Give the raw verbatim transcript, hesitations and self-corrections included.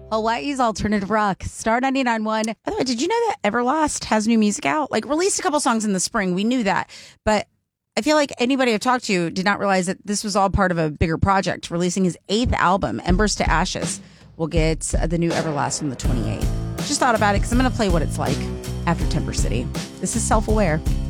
Hawaii's alternative rock, Star ninety-nine point one. By the way, did you know that Everlast has new music out? Like, released a couple songs in the spring. We knew that. But I feel like anybody I've talked to did not realize that this was all part of a bigger project, releasing his eighth album, Embers to Ashes. We'll get the new Everlast on the twenty-eighth. Just thought about it because I'm going to play what it's like after Temper City. This is Self-Aware.